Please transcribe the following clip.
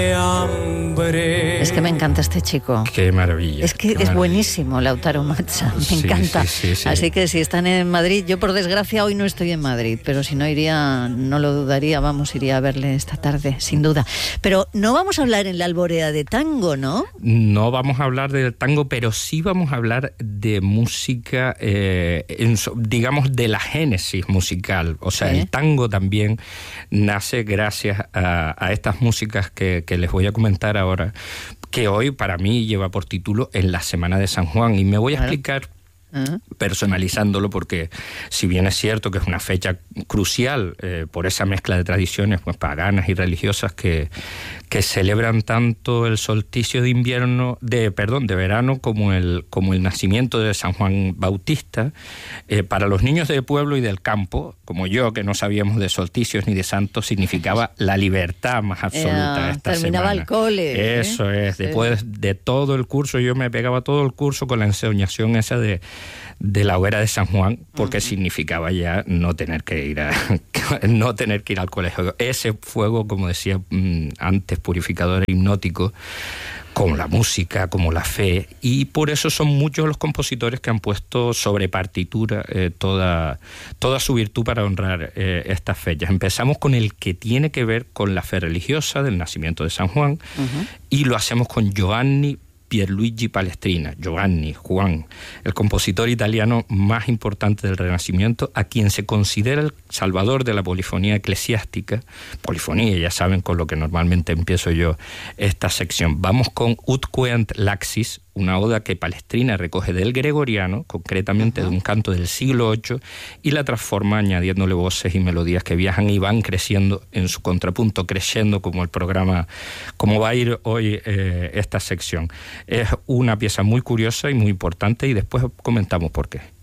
Es que me encanta este chico. Qué maravilla. Es que es buenísimo, Lautaro Mazza. Me encanta. Sí. Así que si están en Madrid, yo por desgracia hoy no estoy en Madrid, pero si no iría, no lo dudaría, iría a verle esta tarde, sin duda. Pero no vamos a hablar en la alborea de tango, ¿no? No vamos a hablar del tango, pero sí vamos a hablar de música, digamos, de la génesis musical. O sea, el tango también nace gracias a estas músicas que les voy a comentar ahora, que hoy para mí lleva por título En la Semana de San Juan, y me voy a explicar personalizándolo, porque si bien es cierto que es una fecha crucial por esa mezcla de tradiciones pues paganas y religiosas que celebran tanto el solsticio de invierno, de verano, como el nacimiento de San Juan Bautista, para los niños del pueblo y del campo, como yo, que no sabíamos de solsticios ni de santos, significaba la libertad más absoluta esta terminaba semana. El cole. Eso es, después de todo el curso, yo me pegaba todo el curso con la ensoñación esa de la hoguera de San Juan, porque significaba ya no tener que ir al colegio. Ese fuego, como decía antes, purificador e hipnótico, como la música, como la fe, y por eso son muchos los compositores que han puesto sobre partitura toda su virtud para honrar estas fechas. Empezamos con el que tiene que ver con la fe religiosa del nacimiento de San Juan, y lo hacemos con Giovanni Pierluigi Palestrina, Juan, el compositor italiano más importante del Renacimiento, a quien se considera el salvador de la polifonía eclesiástica. Polifonía, ya saben, con lo que normalmente empiezo yo esta sección. Vamos con Ut Queant Laxis, una oda que Palestrina recoge del gregoriano, concretamente de un canto del siglo VIII, y la transforma añadiéndole voces y melodías que viajan y van creciendo en su contrapunto, creciendo como el programa, como va a ir hoy esta sección. Es una pieza muy curiosa y muy importante, y después comentamos por qué.